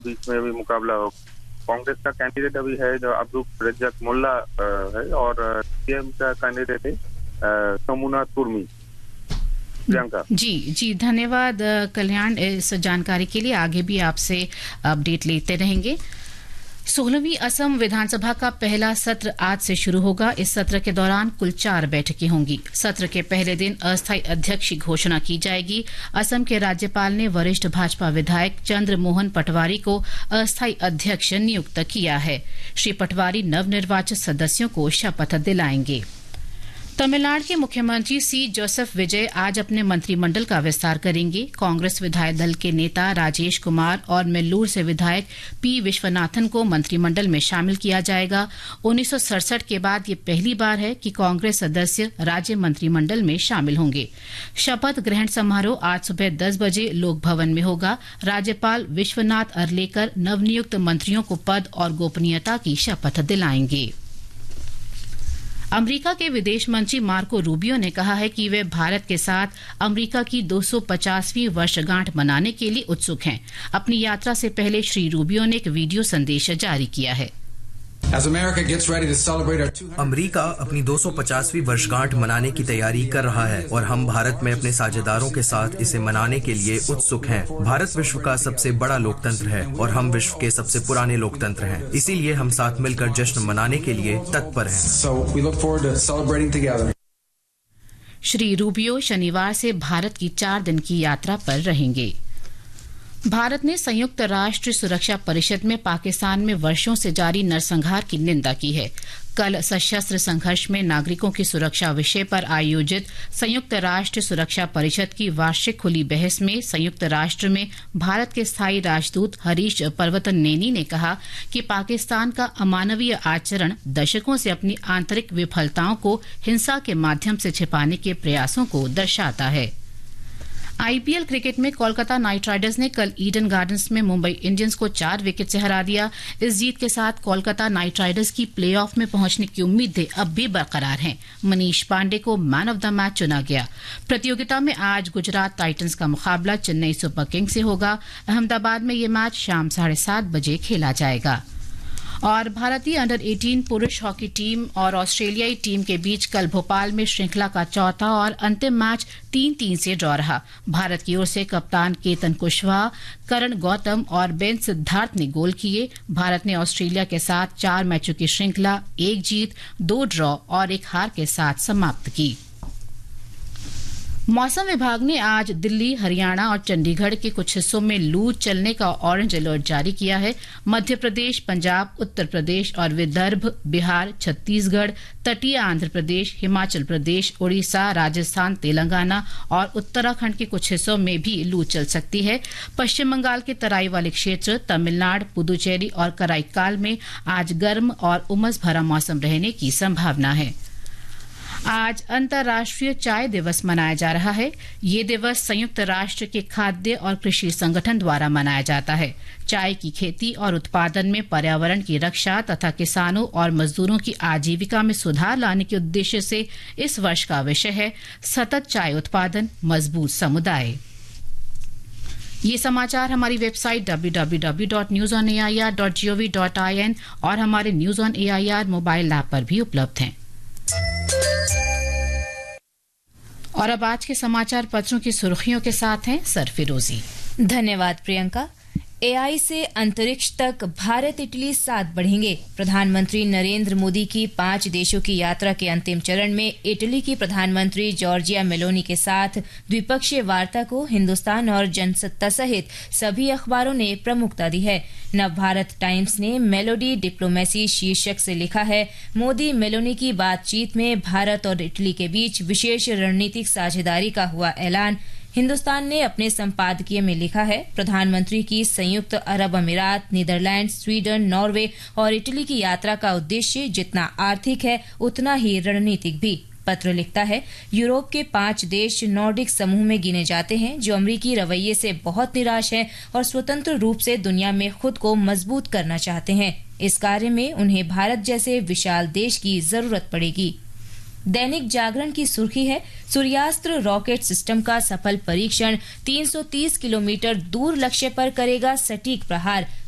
बीच में अभी मुकाबला हो। कांग्रेस का कैंडिडेट अभी है जो अब्दुल रज्जाक मोल्ला है और सीएम का कैंडिडेट है सोमनाथ कुर्मी। प्रियंका जी धन्यवाद कल्याण, इस जानकारी के लिए। आगे भी आपसे अपडेट लेते रहेंगे। 16वीं असम विधानसभा का पहला सत्र आज से शुरू होगा। इस सत्र के दौरान कुल 4 बैठकें होंगी। सत्र के पहले दिन अस्थायी अध्यक्ष की घोषणा की जाएगी। असम के राज्यपाल ने वरिष्ठ भाजपा विधायक चंद्र मोहन पटवारी को अस्थायी अध्यक्ष नियुक्त किया है। श्री पटवारी नवनिर्वाचित सदस्यों को शपथ दिलाएंगे। तमिलनाडु के मुख्यमंत्री सी जोसेफ विजय आज अपने मंत्रिमंडल का विस्तार करेंगे। कांग्रेस विधायक दल के नेता राजेश कुमार और मेल्लूर से विधायक पी विश्वनाथन को मंत्रिमंडल में शामिल किया जाएगा। 1967 के बाद ये पहली बार है कि कांग्रेस सदस्य राज्य मंत्रिमंडल में शामिल होंगे। शपथ ग्रहण समारोह आज सुबह 10 बजे लोक भवन में होगा। राज्यपाल विश्वनाथ अर्लेकर नवनियुक्त मंत्रियों को पद और गोपनीयता की शपथ दिलाएंगे। अमेरिका के विदेश मंत्री मार्को रूबियो ने कहा है कि वे भारत के साथ अमेरिका की 250वीं वर्षगांठ मनाने के लिए उत्सुक हैं। अपनी यात्रा से पहले श्री रूबियो ने एक वीडियो संदेश जारी किया है। अमेरिका अपनी 250वीं वर्षगांठ मनाने की तैयारी कर रहा है और हम भारत में अपने साझेदारों के साथ इसे मनाने के लिए उत्सुक हैं। भारत विश्व का सबसे बड़ा लोकतंत्र है और हम विश्व के सबसे पुराने लोकतंत्र हैं। इसीलिए हम साथ मिलकर जश्न मनाने के लिए तत्पर हैं। श्री रूबियो शनिवार से भारत की 4 दिन की यात्रा पर रहेंगे। भारत ने संयुक्त राष्ट्र सुरक्षा परिषद में पाकिस्तान में वर्षों से जारी नरसंहार की निंदा की है। कल सशस्त्र संघर्ष में नागरिकों की सुरक्षा विषय पर आयोजित संयुक्त राष्ट्र सुरक्षा परिषद की वार्षिक खुली बहस में संयुक्त राष्ट्र में भारत के स्थायी राजदूत हरीश पर्वतनेनी ने कहा कि पाकिस्तान का अमानवीय आचरण दशकों से अपनी आंतरिक विफलताओं को हिंसा के माध्यम से छिपाने के प्रयासों को दर्शाता है। आईपीएल क्रिकेट में कोलकाता नाइट राइडर्स ने कल ईडन गार्डन्स में मुंबई इंडियंस को 4 विकेट से हरा दिया। इस जीत के साथ कोलकाता नाइट राइडर्स की प्लेऑफ में पहुंचने की उम्मीदें अब भी बरकरार हैं। मनीष पांडे को मैन ऑफ द मैच चुना गया। प्रतियोगिता में आज गुजरात टाइटंस का मुकाबला चेन्नई सुपर किंग्स से होगा। अहमदाबाद में ये मैच शाम 7:30 बजे खेला जाएगा। और भारतीय अंडर 18 पुरुष हॉकी टीम और ऑस्ट्रेलियाई टीम के बीच कल भोपाल में श्रृंखला का चौथा और अंतिम मैच 3-3 से ड्रॉ रहा। भारत की ओर से कप्तान केतन कुशवाहा, करण गौतम और बेन सिद्धार्थ ने गोल किए। भारत ने ऑस्ट्रेलिया के साथ 4 मैचों की श्रृंखला 1 जीत, 2 ड्रॉ और 1 हार के साथ समाप्त की। मौसम विभाग ने आज दिल्ली, हरियाणा और चंडीगढ़ के कुछ हिस्सों में लू चलने का ऑरेंज अलर्ट जारी किया है। मध्य प्रदेश, पंजाब, उत्तर प्रदेश और विदर्भ, बिहार, छत्तीसगढ़, तटीय आंध्र प्रदेश, हिमाचल प्रदेश, उड़ीसा, राजस्थान, तेलंगाना और उत्तराखंड के कुछ हिस्सों में भी लू चल सकती है। पश्चिम बंगाल के तराई वाले क्षेत्र, तमिलनाडु, पुदुचेरी और कराईकाल में आज गर्म और उमस भरा मौसम रहने की संभावना है। आज अंतर्राष्ट्रीय चाय दिवस मनाया जा रहा है। ये दिवस संयुक्त राष्ट्र के खाद्य और कृषि संगठन द्वारा मनाया जाता है। चाय की खेती और उत्पादन में पर्यावरण की रक्षा तथा किसानों और मजदूरों की आजीविका में सुधार लाने के उद्देश्य से इस वर्ष का विषय है सतत चाय उत्पादन, मजबूत समुदाय। ये समाचार हमारी वेबसाइट www.newsonair.gov.in और हमारे news on AIR mobile app पर भी उपलब्ध हैं। और अब आज के समाचार पत्रों की सुर्खियों के साथ हैं सरफिरोजी। धन्यवाद प्रियंका। एआई से अंतरिक्ष तक भारत इटली साथ बढ़ेंगे। प्रधानमंत्री नरेंद्र मोदी की 5 देशों की यात्रा के अंतिम चरण में इटली की प्रधानमंत्री जॉर्जिया मेलोनी के साथ द्विपक्षीय वार्ता को हिंदुस्तान और जनसत्ता सहित सभी अखबारों ने प्रमुखता दी है। नवभारत टाइम्स ने मेलोडी डिप्लोमेसी शीर्षक से लिखा है, मोदी मेलोनी की बातचीत में भारत और इटली के बीच विशेष रणनीतिक साझेदारी का हुआ ऐलान। हिंदुस्तान ने अपने संपादकीय में लिखा है, प्रधानमंत्री की संयुक्त अरब अमीरात, नीदरलैंड, स्वीडन, नॉर्वे और इटली की यात्रा का उद्देश्य जितना आर्थिक है उतना ही रणनीतिक भी। पत्र लिखता है, यूरोप के 5 देश नॉर्डिक समूह में गिने जाते हैं जो अमेरिकी रवैये से बहुत निराश हैं और स्वतंत्र रूप से दुनिया में खुद को मजबूत करना चाहते हैं। इस कार्य में उन्हें भारत जैसे विशाल देश की जरूरत पड़ेगी। दैनिक जागरण की सुर्खी है, सूर्यास्त्र रॉकेट सिस्टम का सफल परीक्षण, 330 किलोमीटर दूर लक्ष्य पर करेगा सटीक प्रहार,